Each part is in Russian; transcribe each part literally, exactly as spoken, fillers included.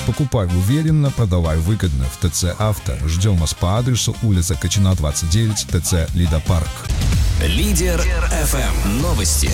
Покупай уверенно, продавай выгодно в ТЦ «Авто». Ждем вас по адресу улица Качина, двадцать девять, ТЦ «Лидопарк». Лидер эф эм. Новости.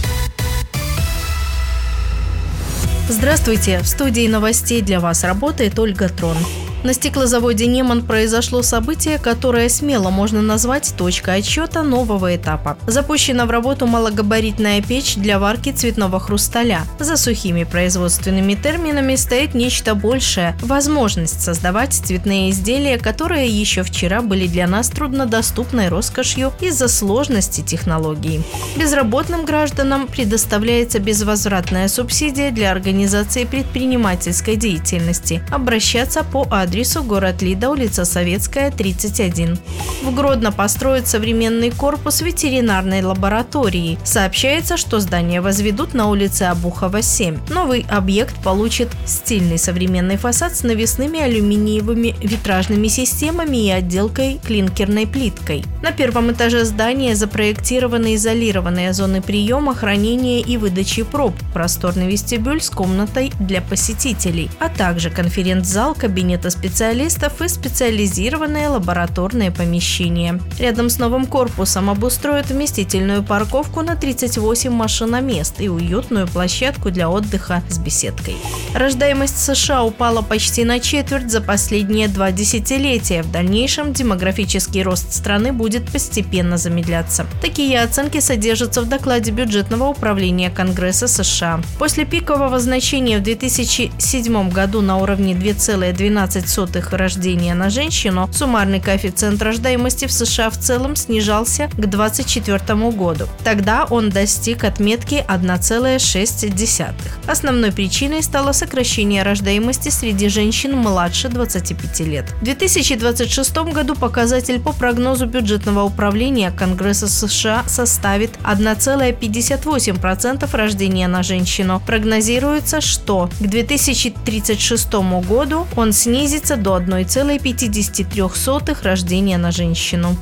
Здравствуйте! В студии новостей для вас работает Ольга Трон. На стеклозаводе «Неман» произошло событие, которое смело можно назвать точкой отсчета нового этапа. Запущена в работу малогабаритная печь для варки цветного хрусталя. За сухими производственными терминами стоит нечто большее – возможность создавать цветные изделия, которые еще вчера были для нас труднодоступной роскошью из-за сложности технологий. Безработным гражданам предоставляется безвозвратная субсидия для организации предпринимательской деятельности. Обращаться по адресу адресу город Лида, улица Советская, тридцать один. В Гродно построят современный корпус ветеринарной лаборатории. Сообщается, что здание возведут на улице Обухова, семь. Новый объект получит стильный современный фасад с навесными алюминиевыми витражными системами и отделкой клинкерной плиткой. На первом этаже здания запроектированы изолированные зоны приема, хранения и выдачи проб, просторный вестибюль с комнатой для посетителей, а также конференц-зал, кабинеты специалистов и специализированные лабораторные помещения. Рядом с новым корпусом обустроят вместительную парковку на тридцать восемь машиномест и уютную площадку для отдыха с беседкой. Рождаемость США упала почти на четверть за последние два десятилетия. В дальнейшем демографический рост страны будет постепенно замедляться. Такие оценки содержатся в докладе бюджетного управления Конгресса США. После пикового значения в две тысячи седьмом году на уровне две целых двенадцать сотых рождения на женщину, суммарный коэффициент рождаемости в США в целом снижался к двадцать четвёртому году. Тогда он достиг отметки одна целая шесть десятых. Основной причиной стало сокращение рождаемости среди женщин младше двадцати пяти лет. В две тысячи двадцать шестом году показатель по прогнозу бюджетного управления Конгресса США составит одна целая пятьдесят восемь сотых процента рождения на женщину. Прогнозируется, что к две тысячи тридцать шестому году он снизится до одной целой пятидесяти трёх сотых рождения на женщину.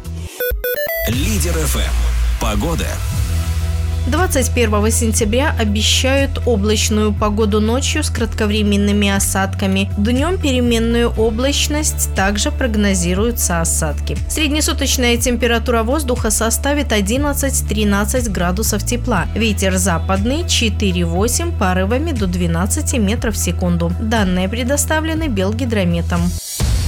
Лидер эф эм. Погода. двадцать первого сентября обещают облачную погоду ночью с кратковременными осадками. Днем переменную облачность, также прогнозируются осадки. Среднесуточная температура воздуха составит одиннадцать-тринадцать градусов тепла. Ветер западный четыре-восемь, порывами до двенадцати метров в секунду. Данные предоставлены Белгидрометом.